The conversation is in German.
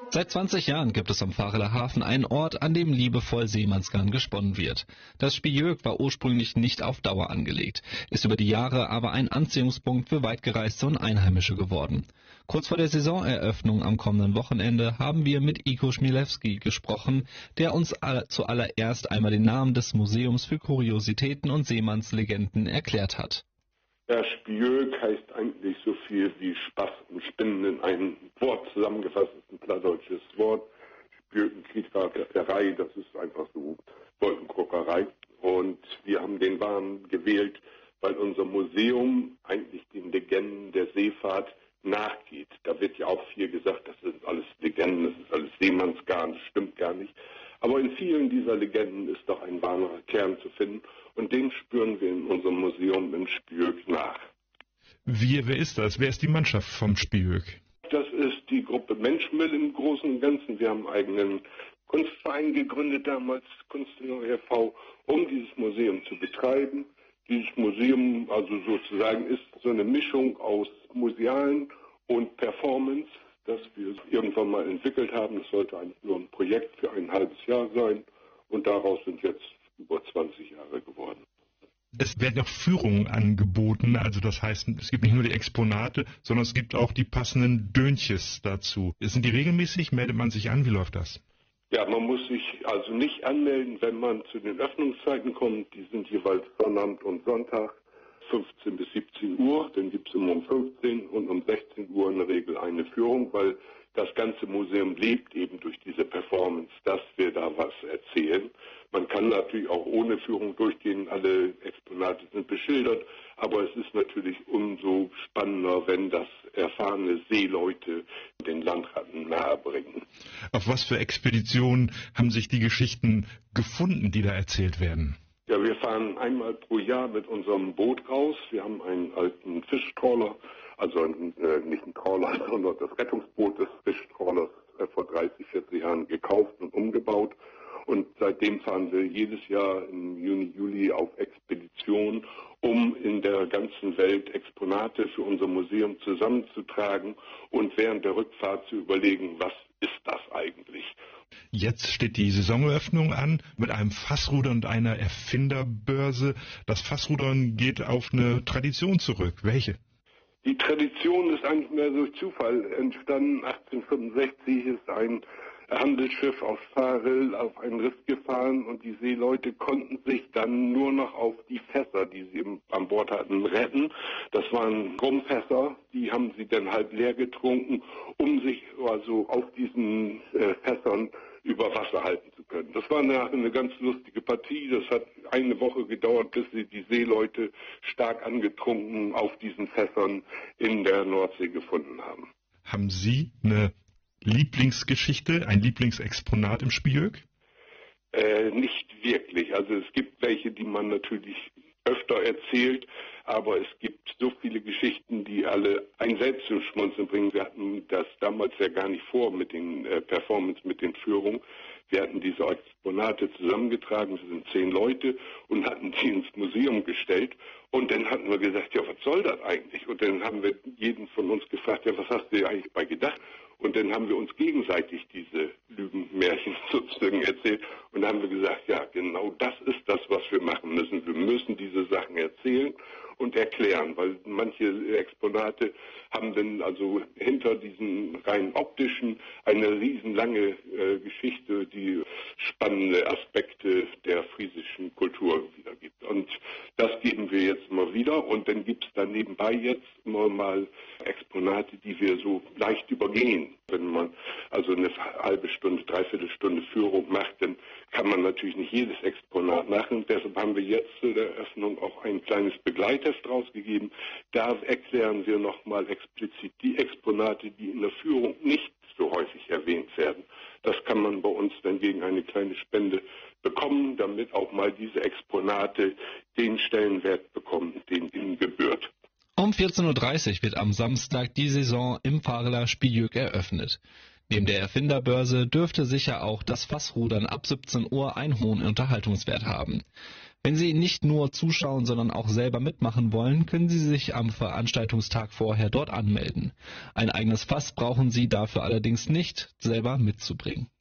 Seit 20 Jahren gibt es am Vareler Hafen einen Ort, an dem liebevoll Seemannsgarn gesponnen wird. Das Spijöak war ursprünglich nicht auf Dauer angelegt, ist über die Jahre aber ein Anziehungspunkt für Weitgereiste und Einheimische geworden. Kurz vor der Saisoneröffnung am kommenden Wochenende haben wir mit Iko Schmielewski gesprochen, der uns zuallererst einmal den Namen des Museums für Kuriositäten und Seemannslegenden erklärt hat. Ja, Spijöak heißt eigentlich so viel wie Spaß und Spinnen in ein Wort zusammengefasst, ist ein plattdeutsches Wort. Spijöak und Kriegeraterei, das ist einfach so Wolkenkrockerei. Und wir haben den Namen gewählt, weil unser Museum eigentlich den Legenden der Seefahrt nachgeht. Da wird ja auch viel gesagt, das sind alles Legenden, das ist alles Seemannsgarn, das stimmt gar nicht. Aber in vielen dieser Legenden ist doch ein wahrer Kern zu finden und den spüren wir in unserem Museum in Spijöak nach. Wer ist das? Wer ist die Mannschaft vom Spijöak? Das ist die Gruppe Menschmill im Großen und Ganzen. Wir haben einen eigenen Kunstverein gegründet, damals Kunstler e.V., um dieses Museum zu betreiben. Dieses Museum also sozusagen ist so eine Mischung aus Musealen und Performance, das wir irgendwann mal entwickelt haben. Das sollte eigentlich nur ein Projekt für ein halbes Jahr sein und daraus sind jetzt über 20 Jahre geworden. Es werden auch Führungen angeboten, also das heißt, es gibt nicht nur die Exponate, sondern es gibt auch die passenden Dönches dazu. Sind die regelmäßig? Meldet man sich an? Wie läuft das? Ja, man muss sich also nicht anmelden, wenn man zu den Öffnungszeiten kommt. Die sind jeweils Sonnabend und Sonntag, 15 bis 17 Uhr. Dann gibt es immer um 15 und um 16 Uhr in der Regel eine Führung, weil das ganze Museum lebt eben durch diese Performance, dass wir da was erzählen. Man kann natürlich auch ohne Führung durchgehen, alle Exponate sind beschildert, aber es ist natürlich umso spannender, wenn das erfahrene Seeleute den Landratten nahebringen. Auf was für Expeditionen haben sich die Geschichten gefunden, die da erzählt werden? Ja, wir fahren einmal pro Jahr mit unserem Boot raus. Wir haben einen alten Fischtrawler, also nicht ein Trawler, sondern das Rettungsboot des Fischtrawlers vor 30, 40 Jahren gekauft und umgebaut. Und seitdem fahren wir jedes Jahr im Juni, Juli auf Expedition, um in der ganzen Welt Exponate für unser Museum zusammenzutragen und während der Rückfahrt zu überlegen, was ist das eigentlich? Jetzt steht die Saisoneröffnung an mit einem Fassrudern und einer Erfinderbörse. Das Fassrudern geht auf eine Tradition zurück. Welche? Die Tradition ist eigentlich mehr durch Zufall entstanden. 1865 ist ein Handelsschiff aus Farel auf einen Riff gefahren und die Seeleute konnten sich dann nur noch auf die Fässer, die sie an Bord hatten, retten. Das waren Rumfässer, die haben sie dann halb leer getrunken, um sich also auf diesen Fässern über Wasser halten zu können. Das war eine ganz lustige Partie. Das hat eine Woche gedauert, bis sie die Seeleute stark angetrunken auf diesen Fässern in der Nordsee gefunden haben. Haben Sie eine Lieblingsgeschichte, ein Lieblingsexponat im Spijöak? Nicht wirklich. Also es gibt welche, die man natürlich öfter erzählt, aber es gibt so viele Geschichten, die alle ein selbst zum Schmunzeln bringen. Wir hatten das damals ja gar nicht vor mit den Performance, mit den Führungen. Wir hatten diese Exponate zusammengetragen, wir sind 10 Leute und hatten die ins Museum gestellt. Und dann hatten wir gesagt, ja, was soll das eigentlich? Und dann haben wir jeden von uns gefragt, ja, was hast du dir eigentlich bei gedacht? Und dann haben wir uns gegenseitig diese Lügenmärchen sozusagen erzählt und haben wir gesagt, ja, genau das ist das, was wir machen müssen. Wir müssen diese Sachen erzählen und erklären, weil manche Exponate haben dann also hinter diesen rein optischen eine riesenlange Geschichte, die spannende Aspekte der friesischen Kultur wiedergibt. Und das geben wir jetzt mal wieder und dann gibt es da nebenbei jetzt immer mal Exponate, die wir so leicht übergehen. Wenn man also eine halbe Stunde, dreiviertel Stunde Führung macht, dann kann man natürlich nicht jedes Exponat machen. Deshalb haben wir jetzt zu der Eröffnung auch ein kleines Begleitheft rausgegeben. Da erklären wir nochmal explizit die Exponate, die in der Führung nicht so häufig erwähnt werden. Das kann man bei uns dann gegen eine kleine Spende bekommen, damit auch mal diese Exponate den Stellenwert bekommen, den ihnen gebührt. Um 14.30 Uhr wird am Samstag die Saison im Vareler Spijöak eröffnet. Neben der Erfinderbörse dürfte sicher auch das Fassrudern ab 17 Uhr einen hohen Unterhaltungswert haben. Wenn Sie nicht nur zuschauen, sondern auch selber mitmachen wollen, können Sie sich am Veranstaltungstag vorher dort anmelden. Ein eigenes Fass brauchen Sie dafür allerdings nicht selber mitzubringen.